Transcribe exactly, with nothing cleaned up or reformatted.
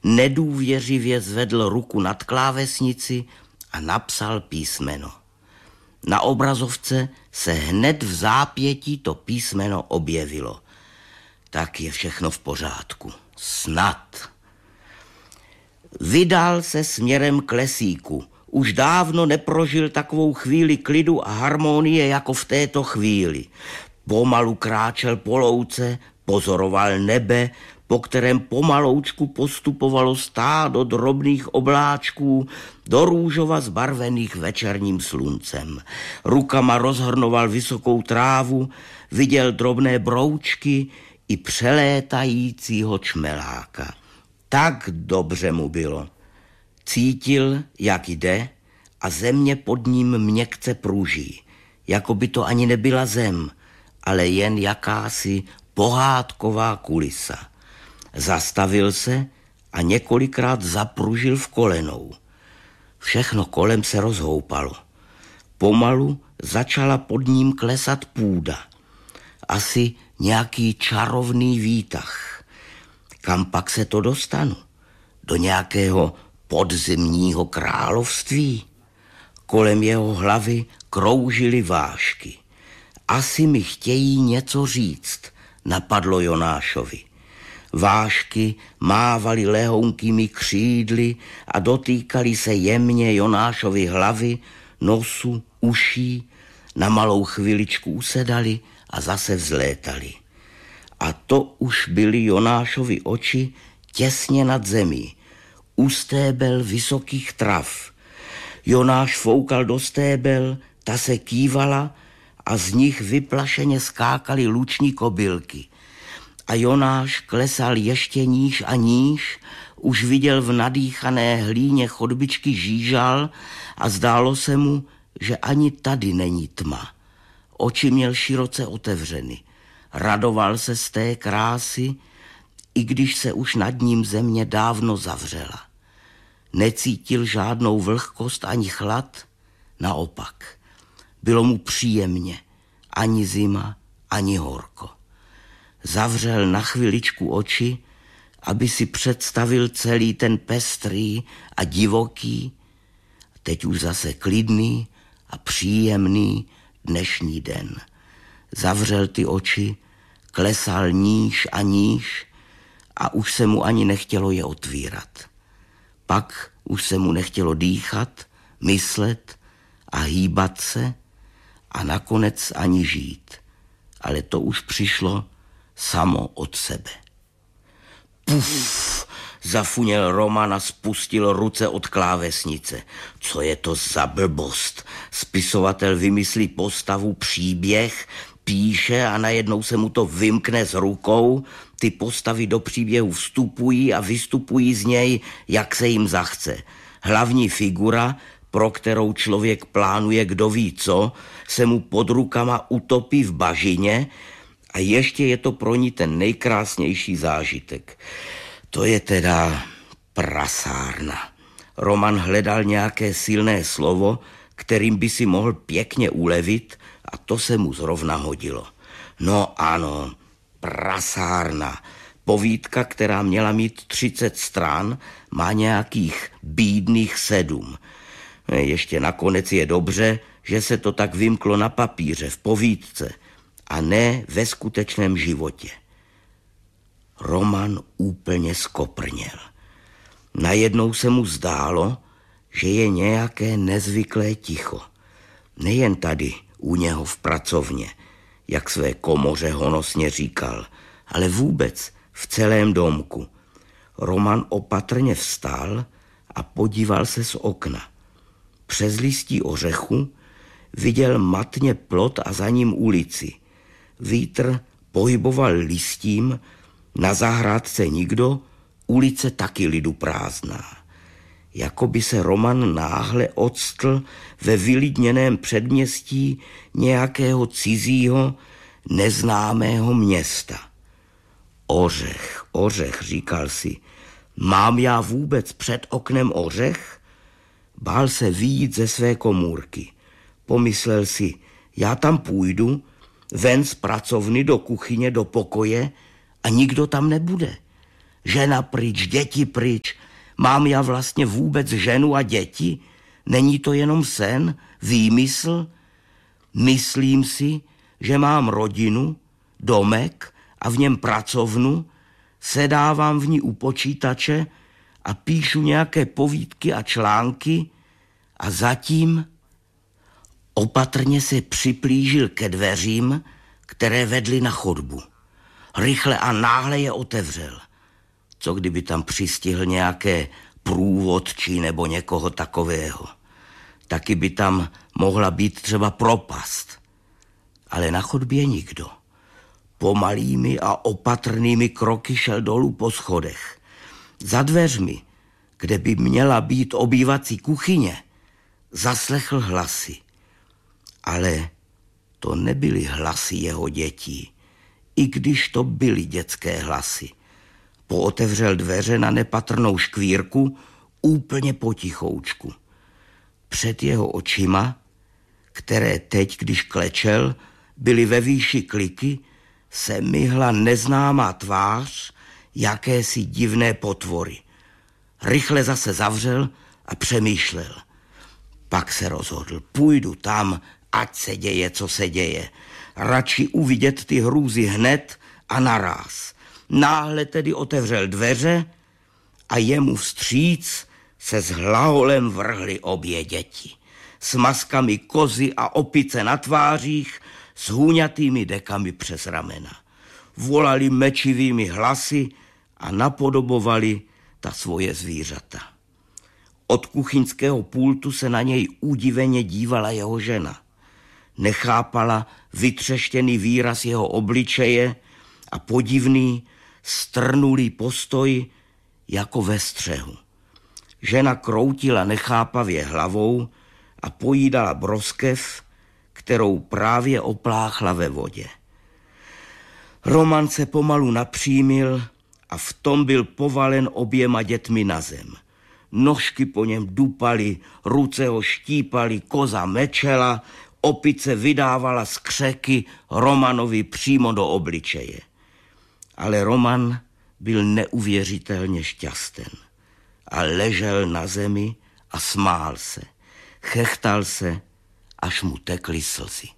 nedůvěřivě zvedl ruku nad klávesnici a napsal písmeno. Na obrazovce se hned v zápětí to písmeno objevilo. Tak je všechno v pořádku. Snad. Vydal se směrem k lesíku. Už dávno neprožil takovou chvíli klidu a harmonie jako v této chvíli. Pomalu kráčel po louce, pozoroval nebe, po kterém pomaloučku postupovalo stádo drobných obláčků do růžova zbarvených večerním sluncem. Rukama rozhrnoval vysokou trávu, viděl drobné broučky i přelétajícího čmeláka. Tak dobře mu bylo. Cítil, jak jde, a země pod ním měkce pruží, jako by to ani nebyla zem, ale jen jakási pohádková kulisa. Zastavil se a několikrát zapružil v kolenou. Všechno kolem se rozhoupalo. Pomalu začala pod ním klesat půda. Asi nějaký čarovný výtah. Kam pak se to dostanu? Do nějakého podzemního království? Kolem jeho hlavy kroužily vážky. Asi mi chtějí něco říct, napadlo Jonášovi. Vážky mávaly lehounkými křídly a dotýkaly se jemně Jonášovy hlavy, nosu, uší, na malou chviličku usedali a zase vzlétali. A to už byly Jonášovy oči těsně nad zemí, u stébel vysokých trav. Jonáš foukal do stébel, ta se kývala a z nich vyplašeně skákaly luční kobylky. A Jonáš klesal ještě níž a níž, už viděl v nadýchané hlíně chodbičky žížal a zdálo se mu, že ani tady není tma. Oči měl široce otevřeny. Radoval se z té krásy, i když se už nad ním země dávno zavřela. Necítil žádnou vlhkost ani chlad, naopak. Bylo mu příjemně, ani zima, ani horko. Zavřel na chviličku oči, aby si představil celý ten pestrý a divoký, teď už zase klidný a příjemný dnešní den. Zavřel ty oči, klesal níž a níž a už se mu ani nechtělo je otvírat. Pak už se mu nechtělo dýchat, myslet a hýbat se a nakonec ani žít. Ale to už přišlo samo od sebe. Puf, zafuněl Roman a spustil ruce od klávesnice. Co je to za blbost? Spisovatel vymyslí postavu, příběh, píše a najednou se mu to vymkne z rukou. Ty postavy do příběhu vstupují a vystupují z něj, jak se jim zachce. Hlavní figura, pro kterou člověk plánuje kdo ví co, se mu pod rukama utopí v bažině a ještě je to pro ní ten nejkrásnější zážitek. To je teda prasárna. Roman hledal nějaké silné slovo, kterým by si mohl pěkně ulevit, a to se mu zrovna hodilo. No ano, prasárna. Povídka, která měla mít třicet stran, má nějakých bídných sedm. Ještě nakonec je dobře, že se to tak vymklo na papíře, v povídce, a ne ve skutečném životě. Roman úplně skoprněl. Najednou se mu zdálo, že je nějaké nezvyklé ticho. Nejen tady, u něho v pracovně, jak své komoře honosně říkal, ale vůbec v celém domku. Roman opatrně vstal a podíval se z okna. Přes listí ořechu viděl matně plot a za ním ulici. Vítr pohyboval listím, na zahrádce nikdo, ulice taky lidu prázdná. Jako by se Roman náhle octl ve vylidněném předměstí nějakého cizího, neznámého města. Ořech, ořech, říkal si, mám já vůbec před oknem ořech? Bál se vyjít ze své komůrky. Pomyslel si, já tam půjdu, ven z pracovny do kuchyně, do pokoje a nikdo tam nebude. Žena pryč, děti pryč. Mám já vlastně vůbec ženu a děti? Není to jenom sen, výmysl? Myslím si, že mám rodinu, domek a v něm pracovnu, sedávám v ní u počítače a píšu nějaké povídky a články a zatím opatrně se připlížil ke dveřím, které vedly na chodbu. Rychle a náhle je otevřel. Co kdyby tam přistihl nějaké průvodčí nebo někoho takového. Taky by tam mohla být třeba propast. Ale na chodbě nikdo. Pomalými a opatrnými kroky šel dolů po schodech. Za dveřmi, kde by měla být obývací kuchyně, zaslechl hlasy. Ale to nebyly hlasy jeho dětí, i když to byly dětské hlasy. Pootevřel dveře na nepatrnou škvírku úplně potichoučku. Před jeho očima, které teď, když klečel, byly ve výši kliky, se myhla neznámá tvář jakési divné potvory. Rychle zase zavřel a přemýšlel. Pak se rozhodl, půjdu tam, ať se děje, co se děje. Radši uvidět ty hrůzy hned a naráz. Náhle tedy otevřel dveře a jemu vstříc se s hlaholem vrhly obě děti. S maskami kozy a opice na tvářích, s hůňatými dekami přes ramena. Volali mečivými hlasy a napodobovali ta svoje zvířata. Od kuchyňského pultu se na něj udiveně dívala jeho žena. Nechápala vytřeštěný výraz jeho obličeje a podivný, strnulý postoj jako ve střehu. Žena kroutila nechápavě hlavou a pojídala broskev, kterou právě opláchla ve vodě. Roman se pomalu napřímil a v tom byl povalen oběma dětmi na zem. Nožky po něm dupaly, ruce ho štípaly, koza mečela, opice vydávala skřeky Romanovi přímo do obličeje. Ale Roman byl neuvěřitelně šťasten a ležel na zemi a smál se. Chechtal se, až mu tekly slzy.